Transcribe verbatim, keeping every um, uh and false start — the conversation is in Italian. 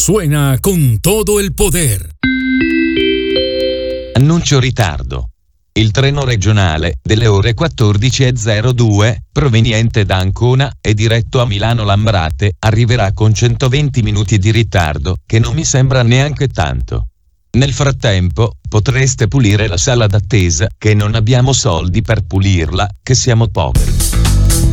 suena con todo el poder. Annuncio ritardo. Il treno regionale delle ore quattordici e zero due, proveniente da Ancona e diretto a Milano Lambrate, arriverà con centoventi minuti di ritardo, che non mi sembra neanche tanto. Nel frattempo, potreste pulire la sala d'attesa, che non abbiamo soldi per pulirla, che siamo poveri.